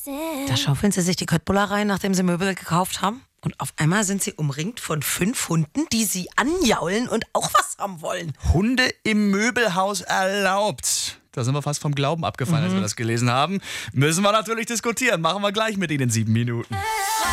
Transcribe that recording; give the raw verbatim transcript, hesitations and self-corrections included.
Da schaufeln sie sich die Köttbullar rein, nachdem sie Möbel gekauft haben. Und auf einmal sind sie umringt von fünf Hunden, die sie anjaulen und auch was haben wollen. Hunde im Möbelhaus erlaubt. Da sind wir fast vom Glauben abgefallen, mhm. als wir das gelesen haben. Müssen wir natürlich diskutieren. Machen wir gleich mit Ihnen in sieben Minuten.